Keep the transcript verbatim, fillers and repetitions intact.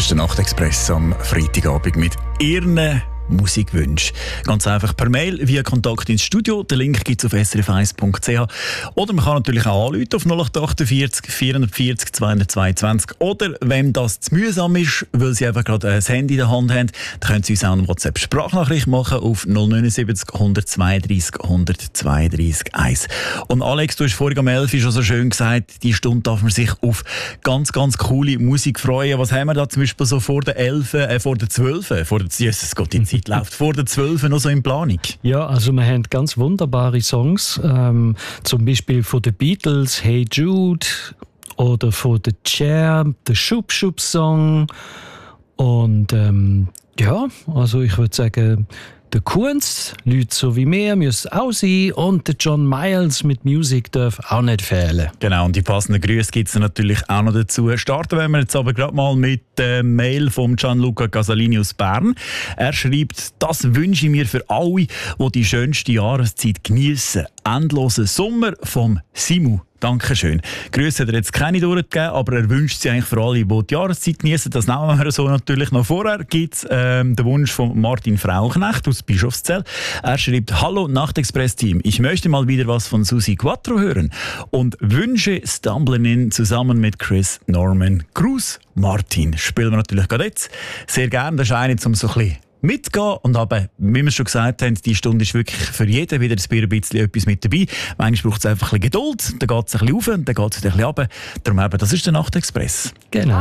Das ist der Nachtexpress am Freitagabend mit Ihren Musikwünschen. Ganz einfach per Mail via Kontakt ins Studio. Den Link gibt es auf s r f eins punkt c h. Oder man kann natürlich auch anrufen auf null acht achtundvierzig vierundvierzig zweihundertzweiundzwanzig. Oder wenn das zu mühsam ist, weil Sie einfach gerade ein Handy in der Hand haben, dann können Sie uns auch eine WhatsApp-Sprachnachricht machen auf null neun sieben null eins zwei drei null eins zwei drei eins. Und Alex, du hast vorhin am elf schon so schön gesagt, die Stunde darf man sich auf ganz, ganz coole Musik freuen. Was haben wir da zum Beispiel so vor der elf, äh, vor der zwölf, vor der, Jesus Gott, die Zeit läuft vor der zwölf noch so in Planung? Ja, also wir haben ganz wunderbare Songs, ähm, zum Beispiel von den Beatles, Hey Jude, oder von The Chair, der Schub Schub Song. Und ähm, ja, also ich würde sagen, der Kunz, Leute so wie mir, müssen auch sein. Und der John Miles mit Musik darf auch nicht fehlen. Genau, und die passenden Grüße gibt es natürlich auch noch dazu. Starten wir jetzt aber gerade mal mit der Mail von Gianluca Casalini aus Bern. Er schreibt, das wünsche ich mir für alle, die die schönste Jahreszeit genießen. Endlosen Sommer vom Simu. Dankeschön. Grüße hat er jetzt keine durchgegeben, aber er wünscht sie eigentlich für alle, die die Jahreszeit genießen. Das nehmen wir so natürlich noch. Vorher gibt es ähm, den Wunsch von Martin Frauchnecht aus Bischofszell. Er schreibt, hallo Nachtexpress-Team, ich möchte mal wieder was von Susi Quattro hören und wünsche Stumbling In zusammen mit Chris Norman. Gruß, Martin. Spielen wir natürlich gerade jetzt. Sehr gerne, das ist eine, um so ein bisschen mitgehen. Und aber, wie wir schon gesagt haben, die Stunde ist wirklich für jeden wieder ein bisschen etwas mit dabei. Manchmal braucht es einfach ein bisschen Geduld, dann geht es ein bisschen rauf, dann geht es ein bisschen runter. Darum eben, das ist der Nachtexpress. Genau.